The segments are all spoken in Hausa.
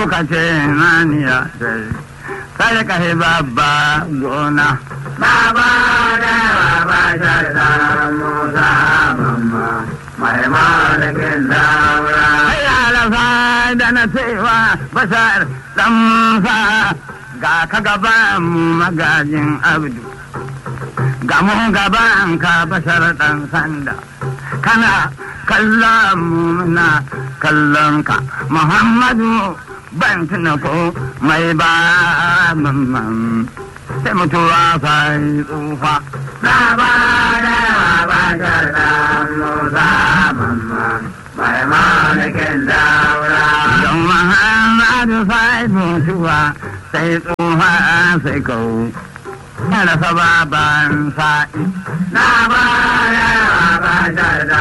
ka ce mani ya sai ka yi babba gona. Baba da baba sharda Musa mamma mai malakin daura. Ai alafa da na cewa bashar dan fa ga ka gaban magajin abdu. Ga mu gaban ka bashar dan sanda. Kana kallon mu muna kallon ka Muhammadu ban tuna ko mai ba mamman sai mutuwa sai tsufa. Baba da baba sharda Musa mamma mai malakin daura. Don Muhammadu sai mutuwa sai tsufa sai kau. Ya rasa baban sa'i. Baba da baba sharda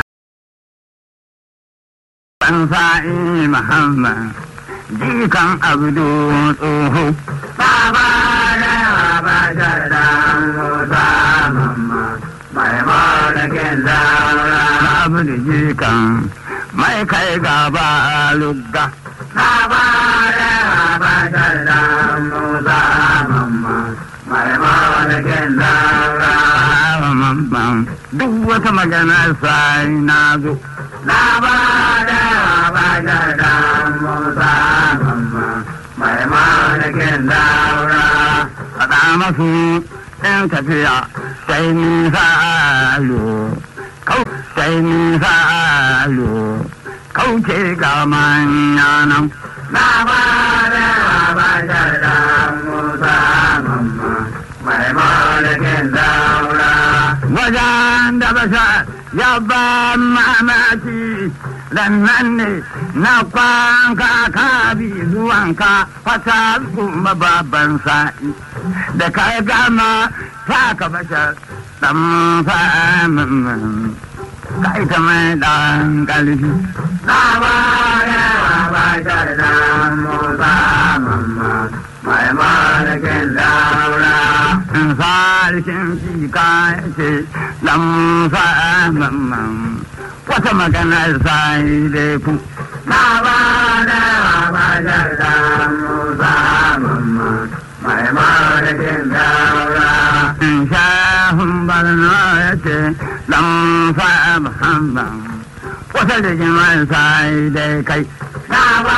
Ban sa'i Muhammad jikan abdu tsoho. Baba da baba sharda Musa mamma mai malakin daura. Abdu jikan mai kai gaba lugga. Baba da baba sharda Musa mamma mai malakin daura. Mamman duk wata magana sai na zo. Baba da baba sharda Musa mamma mai malakin daura. Faɗa masu in tafiya sai nisa alo. Sai nisa alo. Kauce ga manya nan. Baba da baba sharda Musa mamma mai malakin daura. Wajen da basa ya ba mamaki lannan ne na kwanka ka bi zuwanka fata kuma baban sa'i da ka gama ta ka bashar dan fa'amin ka ita mai dan ƙarfi. Baba da baba sharda Musa mamma mai malakin daura. Sarkin fika ce dan fa'amin wata maganar sai dai ku. Baba da baba sharda Musa mamma mai malakin daura. Shahun barna ya ce dan fa'amin wata rigimar sai dai kai. Baba